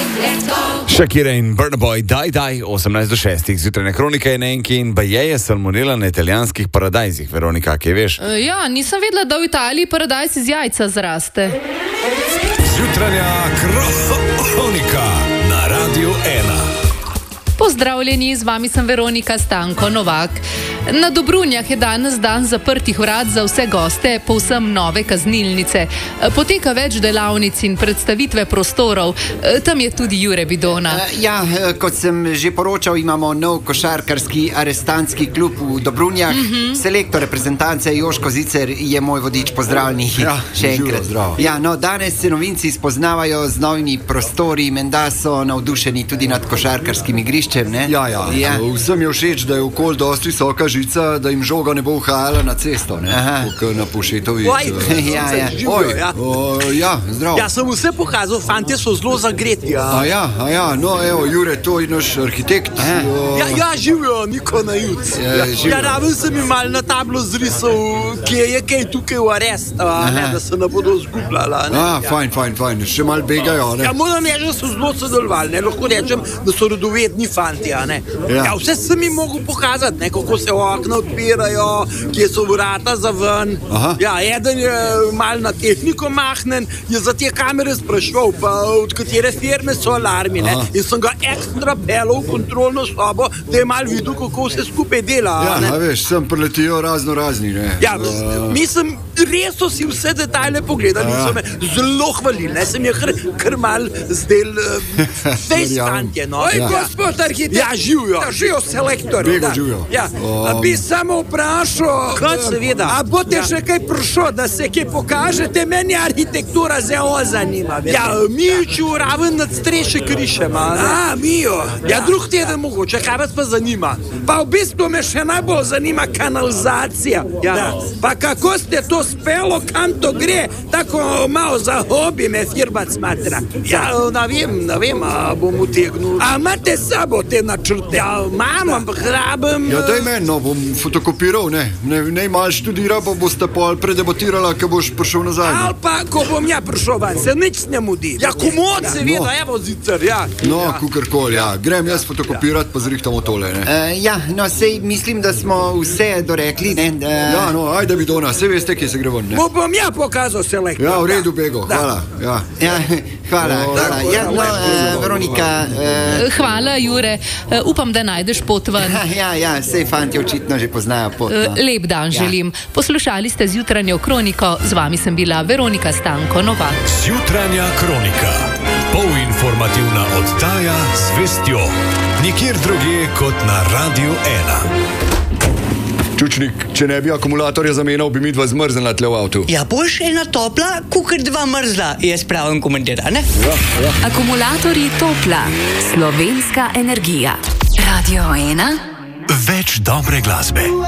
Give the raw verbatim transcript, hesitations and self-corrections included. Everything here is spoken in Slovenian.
Shakira in Burna Boy, daj, daj, osemnajst do šestih. Zjutrajna kronika je na enki in baje je salmonela na italijanskih paradajzih. Veronika, kaj veš? Uh, ja, nisem vedela, da v Italiji paradajz iz jajca zraste. Zjutrajna kronika na Radiu ena. Pozdravljeni, z vami sem Veronika Stanko Novak. Na Dobrunjah je danes dan zaprtih vrat za vse goste povsem nove kaznilnice. Poteka več delavnic in predstavitve prostorov. Tam je tudi Jure Bidona. Ja, kot sem že poročal, imamo nov košarkarski arestantski klub v Dobrunjah. Mm-hmm. Selektor reprezentance Joško Zicer je moj vodič. Pozdravljeni. Ja, še enkrat. Zdravo. Ja, no, danes se novinci spoznavajo z novimi prostori. Menda so navdušeni tudi nad košarkarskim igriščem, ne? Ja, ja, ja. Vsem je všeč, da je okoli dosti visoka žica, da jim žoga ne bo uhajala na cesto, ne? Kot na Pušetovi. Oj, ja, ja. Oj, ja. O, ja, zdravo. Ja, sem vse pokazal, fantje so zelo zagreti. Ja. A ja, a ja, no, evo, Jure, to je naš arhitekt. O... Ja, ja, živijo, Niko na Juc. Ja, ja, raven sem jim mal na tablo zrisal, kje je kaj tukaj v arest, ne, da se ne bodo zgubljala. Ne? A, Ja. fajn, fajn, fajn, še mal begajo, ne? Ja, moram reči, da so zelo sodelovali, ne, lahko rečem, da so radovedni fanti, a ne. Ja. Ja, vse sem jim mogel pokazati, ne, kako se okna odpirajo, kje so vrata za ven. Aha. Ja, eden je mal na tehniko mahnen, je za te kamere sprašval, pa od katere firme so alarmi, ne. Aha. In sem ga ekstra pelal v kontrolno sobo, da je mal videl, kako vse skupaj dela, Ja, a ne. a veš, sem preletijo razno razni, ne? Ja, A, mislim, res so si vse detajle pogledali in so me zelo hvalili, ne, sem je kar, kar mal zdel uh, fejs Verjamem. fantje, no. Oj, Ja. Gospod arhitekt, Ja, živijo. Ja, živijo selektor. Bego da. živijo. Ja. A bi samo vprašal, Kot seveda. a boste Ja. še kaj prišlo, da se kaj pokažete? Meni arhitektura zelo zanima. veste. Ja, Mijuču raven nad streše krišema. A, Mijo. Ja, drug teden mogoče, kaj vas pa zanima? Pa v bistvu me še najbolj zanima kanalizacija. Ja. Da. Pa kako ste to spelo, kam to gre? Tako malo za hobi me firbac smatra. Ja, ne vem, ne vem, a bom utegnil. A imate s sabo te načrte? Ja, imam, ampak rabim... Ja, daj meni, no, bom fotokopiral, ne? Ne, ne malo študira, pa boste pol predebatirala, ko boš prišel nazaj. ne? Ali pa, ko bom ja prišel van, se nič ne mudi. Ja, komod, seveda, No. evo zicer, ja. No, ja. kukorkoli, ja. Grem jaz fotokopirati, pa zrihtamo tole, ne? Uh, ja, no, sej mislim, da smo vse dorekli, ne? Uh, Ja, no, ajde, Bidona, saj veste, kje se gre ven, ne? Mu bom ja pokazal selektor. Ja, v redu, Da. Bego, Da. hvala, ja. Ja, hvala, No, hvala. Ja, no, uh, Veronika, uh, Hvala, Jure. Uh, upam, da najdeš pot ven. ja, ja, sej fanti očitno že poznajo pot. Uh, No. Lep dan želim. Poslušali ste Zjutranjo kroniko, z vami sem bila Veronika Stanko Novak. Zjutrajna kronika. Polinformativna oddaja z vestjo. Nikjer drugje kot na Radiu ena. Čučnik, če ne bi akumulatorja zamenjal, bi mi dva zmrznila tle v avtu. Ja, boš ena topla, kukar dva mrzla, jaz pravim komentar, ne? Akumulatorji Topla, slovenska energija. Radio ena. Več dobre glasbe.